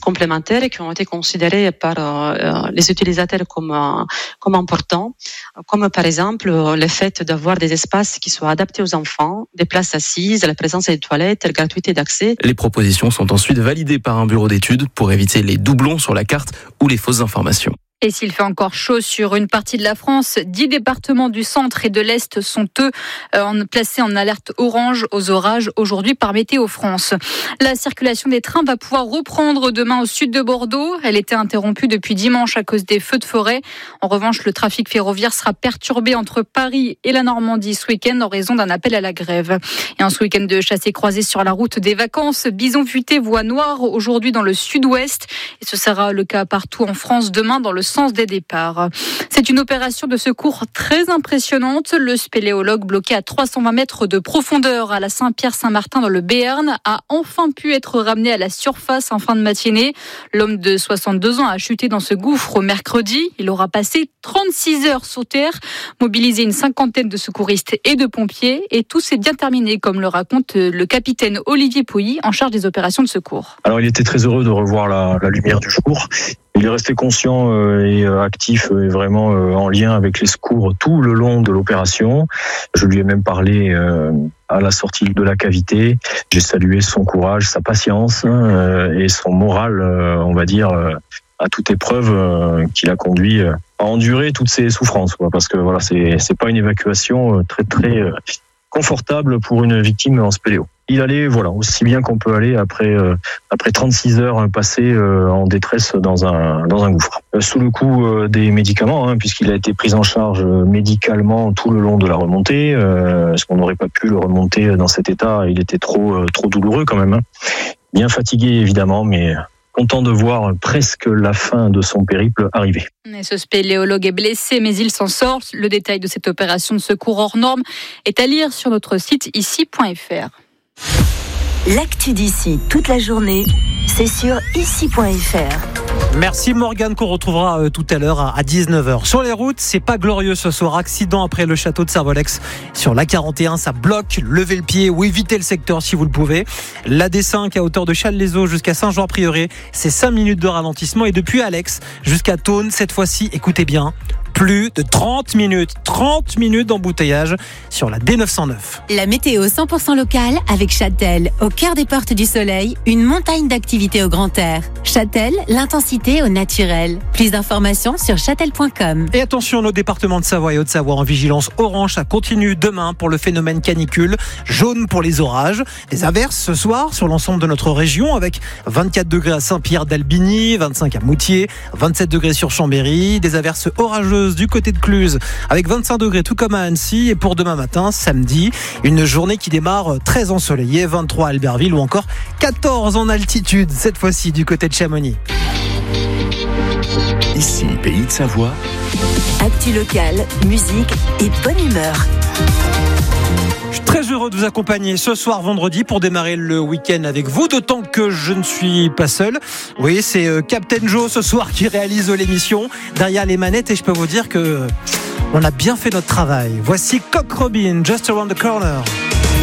complémentaires et qui ont été considérés par les utilisateurs comme importants, comme par exemple le fait d'avoir des espaces qui soient adaptés aux enfants, des places assises, la présence des toilettes, la gratuité d'accès. Les propositions sont ensuite validées par un bureau d'études pour éviter les doublons sur la carte ou les fausses informations. Et s'il fait encore chaud sur une partie de la France, 10 départements du centre et de l'Est sont placés en alerte orange aux orages aujourd'hui par Météo France. La circulation des trains va pouvoir reprendre demain au sud de Bordeaux. Elle était interrompue depuis dimanche à cause des feux de forêt. En revanche, le trafic ferroviaire sera perturbé entre Paris et la Normandie ce week-end en raison d'un appel à la grève. Et en ce week-end de chassé-croisé sur la route des vacances, bison futé voie noire aujourd'hui dans le sud-ouest. Et ce sera le cas partout en France demain dans le sens des départs. C'est une opération de secours très impressionnante. Le spéléologue bloqué à 320 mètres de profondeur à la Saint-Pierre-Saint-Martin dans le Béarn a enfin pu être ramené à la surface en fin de matinée. L'homme de 62 ans a chuté dans ce gouffre mercredi. Il aura passé 36 heures sous terre, mobilisé une cinquantaine de secouristes et de pompiers et tout s'est bien terminé comme le raconte le capitaine Olivier Pouilly en charge des opérations de secours. Alors il était très heureux de revoir la lumière du jour. Il est resté conscient et actif et vraiment en lien avec les secours tout le long de l'opération. Je lui ai même parlé à la sortie de la cavité. J'ai salué son courage, sa patience et son moral, on va dire, à toute épreuve qui l'a conduit à endurer toutes ces souffrances. Parce que voilà, c'est pas une évacuation très très confortable pour une victime en spéléo. Il allait aussi bien qu'on peut aller après 36 heures passées en détresse dans un gouffre. Sous le coup des médicaments, puisqu'il a été pris en charge médicalement tout le long de la remontée, parce qu'on n'aurait pas pu le remonter dans cet état, il était trop douloureux quand même. Bien fatigué évidemment, mais content de voir presque la fin de son périple arriver. Et ce spéléologue est blessé, mais il s'en sort. Le détail de cette opération de secours hors norme est à lire sur notre site ici.fr. L'actu d'ici toute la journée, c'est sur ici.fr. Merci Morgane qu'on retrouvera tout à l'heure à 19h. Sur les routes, c'est pas glorieux ce soir. Accident après le château de Servolex sur l'A41, ça bloque. Levez le pied ou évitez le secteur si vous le pouvez. La D5 à hauteur de Challes-les-Eaux jusqu'à Saint-Jean-Prieuré, c'est 5 minutes de ralentissement. Et depuis Alex jusqu'à Thônes, cette fois-ci, écoutez bien, plus de 30 minutes d'embouteillage sur la D909. La météo 100% locale avec Châtel, au cœur des portes du soleil, une montagne d'activités au grand air. Châtel, l'intensité au naturel. Plus d'informations sur châtel.com. Et attention, nos départements de Savoie et Haute-Savoie en vigilance orange, ça continue demain pour le phénomène canicule, jaune pour les orages, des averses ce soir sur l'ensemble de notre région avec 24 degrés à Saint-Pierre d'Albigny, 25 à Moutier, 27 degrés sur Chambéry, des averses orageuses du côté de Cluse avec 25 degrés tout comme à Annecy. Et pour demain matin, samedi, une journée qui démarre très ensoleillée, 23 à Albertville ou encore 14 en altitude, cette fois-ci du côté de Chamonix. Ici, Pays de Savoie. Actu locale, musique et bonne humeur. Je suis très heureux de vous accompagner ce soir vendredi pour démarrer le week-end avec vous, d'autant que je ne suis pas seul. Oui, c'est Captain Joe ce soir qui réalise l'émission derrière les manettes et je peux vous dire que on a bien fait notre travail. Voici Cock Robin, Just Around the Corner.